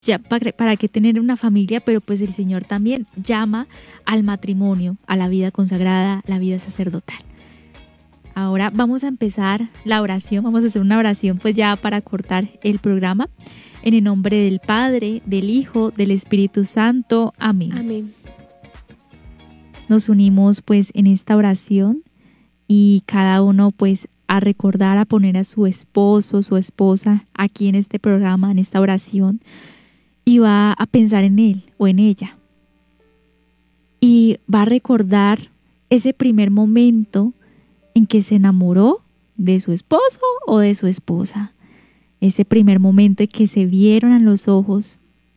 Ya para qué tener una familia, pero pues el Señor también llama al matrimonio, a la vida consagrada, la vida sacerdotal. Ahora vamos a empezar la oración, vamos a hacer una oración pues ya para cortar el programa. En el nombre del Padre, del Hijo, del Espíritu Santo. Amén. Amén. Nos unimos pues en esta oración y cada uno pues a recordar, a poner a su esposo, su esposa aquí en este programa, en esta oración, y va a pensar en él o en ella. Y va a recordar ese primer momento en que se enamoró de su esposo o de su esposa. Ese primer momento en que se vieron a los ojos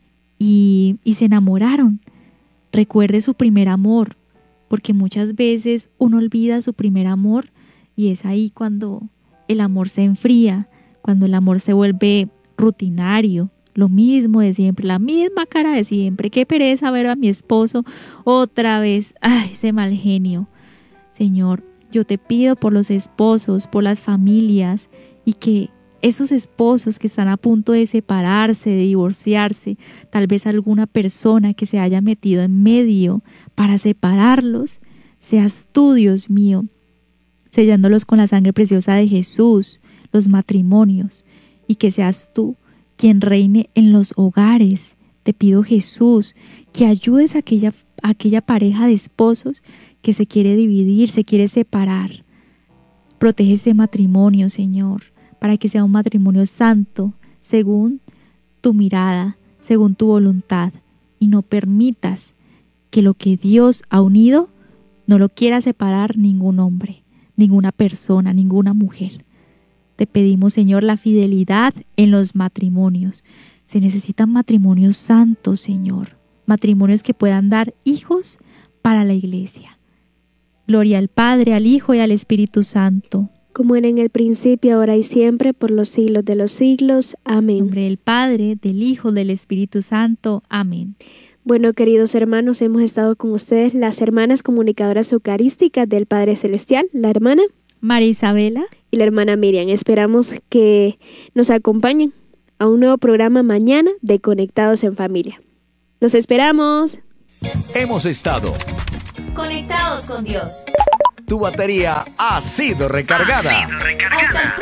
y se enamoraron. Recuerde su primer amor, porque muchas veces uno olvida su primer amor y es ahí cuando el amor se enfría, cuando el amor se vuelve rutinario, lo mismo de siempre, la misma cara de siempre. Qué pereza ver a mi esposo otra vez. Ay, ese mal genio. Señor, yo te pido por los esposos, por las familias, y que esos esposos que están a punto de separarse, de divorciarse, tal vez alguna persona que se haya metido en medio para separarlos, seas tú, Dios mío, sellándolos con la sangre preciosa de Jesús, los matrimonios, y que seas tú quien reine en los hogares. Te pido, Jesús, que ayudes a aquella pareja de esposos que se quiere dividir, se quiere separar. Protege ese matrimonio, Señor, para que sea un matrimonio santo, según tu mirada, según tu voluntad, y no permitas que lo que Dios ha unido no lo quiera separar ningún hombre, ninguna persona, ninguna mujer. Te pedimos, Señor, la fidelidad en los matrimonios. Se necesitan matrimonios santos, Señor. Matrimonios que puedan dar hijos para la iglesia. Gloria al Padre, al Hijo y al Espíritu Santo. Como era en el principio, ahora y siempre, por los siglos de los siglos. Amén. En nombre del Padre, del Hijo, del Espíritu Santo. Amén. Bueno, queridos hermanos, hemos estado con ustedes las hermanas comunicadoras eucarísticas del Padre Celestial, la hermana María Isabela y la hermana Miriam. Esperamos que nos acompañen a un nuevo programa mañana de Conectados en Familia. ¡Los esperamos! Hemos estado Conectados con Dios. Tu batería ha sido recargada. Hasta el próximo